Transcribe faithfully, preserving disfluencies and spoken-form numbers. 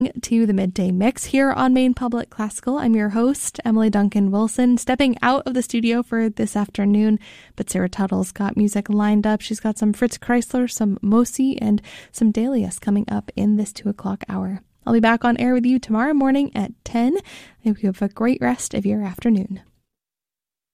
To the Midday Mix here on Maine Public Classical. I'm your host, Emily Duncan Wilson, stepping out of the studio for this afternoon, but Sarah Tuttle's got music lined up. She's got some Fritz Kreisler, some Mosi, and some Delius coming up in this two o'clock hour. I'll be back on air with you tomorrow morning at ten. I hope you have a great rest of your afternoon.